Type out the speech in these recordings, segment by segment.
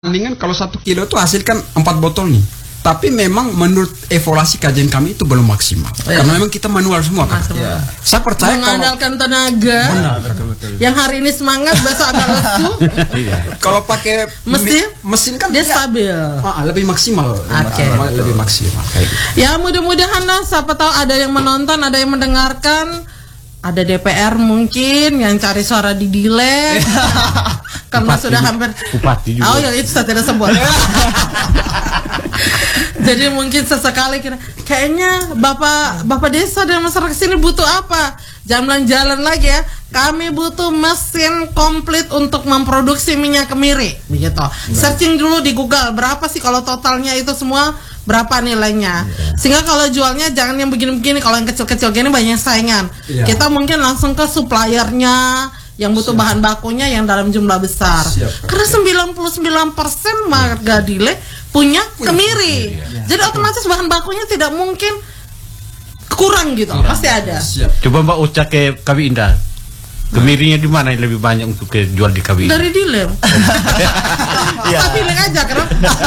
Mendingan kalau 1 kilo itu hasilkan 4 botol nih. Tapi memang menurut evaluasi kajian kami itu belum maksimal. Karena memang kita manual semua kan. Ya. Saya percaya mengandalkan tenaga. Yang hari ini semangat, besok agak lesu. kalau pakai mesin kan dia stabil. Lebih maksimal. Lebih maksimal. Ya mudah-mudahan lah, siapa tahu ada yang menonton, ada yang mendengarkan. Ada DPR mungkin yang cari suara di delay. Karena sudah hampir Bupati juga. Oh ya, itu saya tidak sebut. Jadi mungkin sesekali kayaknya Bapak desa dan masyarakat sini butuh apa? Jangan jalan lagi ya. Kami butuh mesin komplit untuk memproduksi minyak kemiri, begitu. Searching dulu di Google berapa sih kalau totalnya itu semua, berapa nilainya. Sehingga kalau jualnya jangan yang begini-begini, kalau yang kecil-kecil gini banyak saingan. Kita mungkin langsung ke suppliernya yang butuh bahan bakunya yang dalam jumlah besar. Karena 99% marga Dile punya kemiri. Jadi otomatis bahan bakunya tidak mungkin kurang gitu, pasti ada. Coba Mbak Ocha ke Kawi Indah. Kemirinya di mana yang lebih banyak untuk jual di Kawi Indah? Dari Dile. Kita pilih aja karena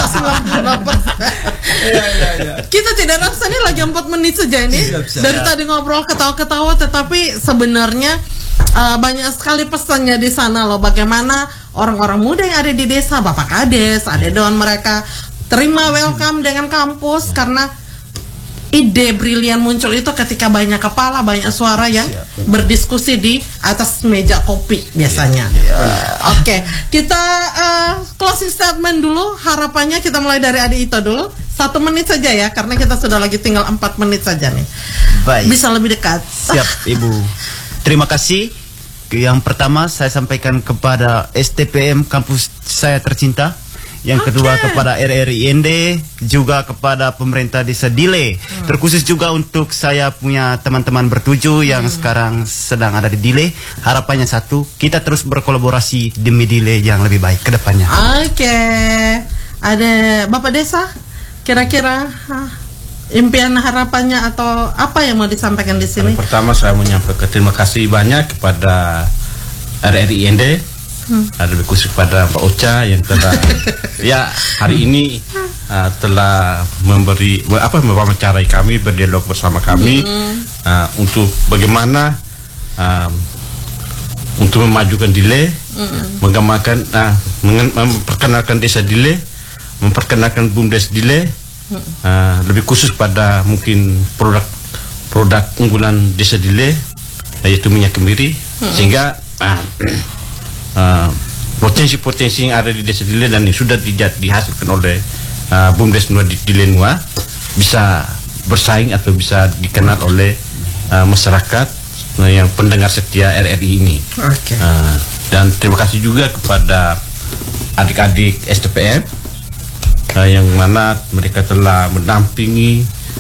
99%. Kita tidak rasa ini lagi 4 menit saja ini. Dari tadi ngobrol ketawa-ketawa, tetapi sebenarnya banyak sekali pesannya di sana loh. Bagaimana orang-orang muda yang ada di desa, Bapak Kades, Adedon, mereka terima welcome dengan kampus. Karena ide brilian muncul itu ketika banyak kepala, banyak suara yang berdiskusi di atas meja kopi biasanya. Oke, kita closing statement dulu. Harapannya kita mulai dari Adi Ito dulu. 1 menit saja ya, karena kita sudah lagi tinggal 4 menit saja nih. Baik. Bisa lebih dekat. Siap, Ibu. Terima kasih. Yang pertama saya sampaikan kepada STPM kampus saya tercinta. Yang kedua kepada RRIND, juga kepada pemerintah desa Dile. Terkhusus juga untuk saya punya teman-teman bertuju yang sekarang sedang ada di Dile. Harapannya satu, kita terus berkolaborasi demi Dile yang lebih baik ke depannya. Oke. Ada Bapak Desa, kira-kira impian harapannya atau apa yang mau disampaikan di sini? Pertama saya menyampaikan terima kasih banyak kepada RRIND. Lebih khusus kepada Mbak Ocha yang telah ya hari ini telah mewawancarai kami, berdialog bersama kami untuk bagaimana untuk memajukan Dile, menggambarkan memperkenalkan desa Dile, memperkenalkan BUMDes Dile, lebih khusus pada mungkin produk unggulan desa Dile, yaitu minyak kemiri, sehingga potensi-potensi yang ada di desa Dile dan yang sudah dihasilkan oleh BUMDes Dile Nua bisa bersaing atau bisa dikenal oleh masyarakat yang pendengar setia RRI ini. Dan terima kasih juga kepada adik-adik STPM yang mana mereka telah mendampingi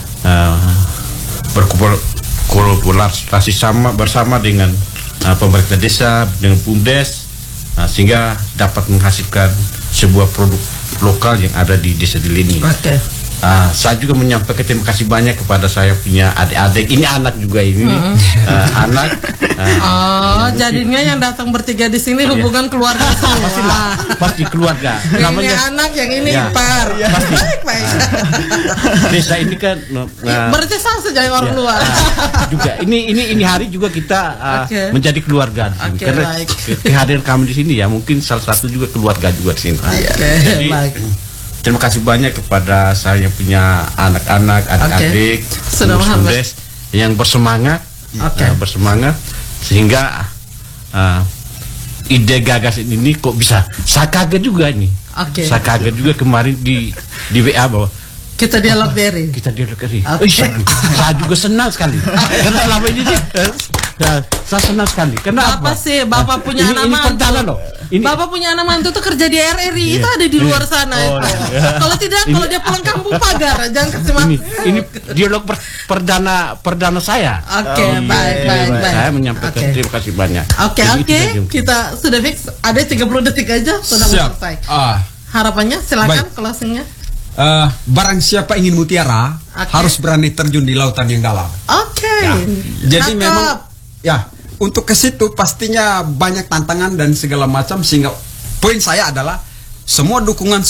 berkolaborasi bersama dengan pemerintah desa, dengan BUMDes, sehingga dapat menghasilkan sebuah produk lokal yang ada di desa Dile ini. Saya juga menyampaikan terima kasih banyak kepada saya punya adik-adik. Ini anak juga ini, anak. Jadinya yang datang bertiga di sini hubungan keluarga semua. Pasti keluarga. Namanya ini anak, yang ini ipar. Baik. Desa ini kan berarti sama saja orang luar. Juga ini hari juga kita menjadi keluarga di sini. Karena kehadiran kami di sini ya mungkin salah satu juga keluarga juga di sini. Jadi, terima kasih banyak kepada saya yang punya anak-anak, adik-adik, BUMDes yang bersemangat, bersemangat sehingga ide gagasan ini kok bisa. Saya kaget juga ini. Saya kaget juga kemarin di WA bahwa kita dialog dari. Saya juga senang sekali. Karena selama ini sih saya senang sekali. Kenapa sih Bapak punya anak mantu? Bapak punya anak mantu tuh kerja di RRI, itu ada di luar sana. Kalau tidak, kalau dia pulang kampung pagar, jangan kasih makan. Ini dialog perdana saya. Baik. Saya menyampaikan terima kasih banyak. Kita sudah fix. Ada 30 detik aja sudah selesai. Harapannya silakan closingnya. Barang siapa ingin mutiara harus berani terjun di lautan yang dalam. Jadi memang untuk ke situ pastinya banyak tantangan dan segala macam, sehingga poin saya adalah semua dukungan